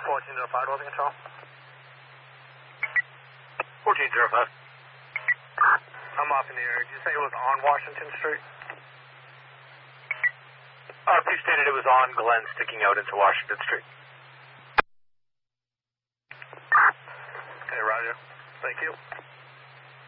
1405, Welding Control. 1405. I'm off in the air. Did you say it was on Washington Street? You stated it was on Glen, sticking out into Washington Street. Okay, roger. Thank you.